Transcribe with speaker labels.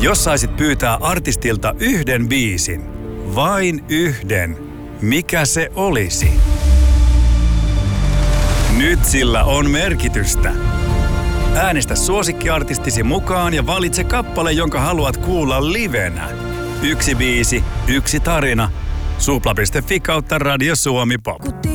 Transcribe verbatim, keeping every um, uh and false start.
Speaker 1: Jos saisit pyytää artistilta yhden biisin, vain yhden, mikä se olisi? Nyt sillä on merkitystä. Äänestä suosikkiartistisi mukaan ja valitse kappale, jonka haluat kuulla livenä. Yksi biisi, yksi tarina. Supla piste fi kautta Radio Suomi Pop.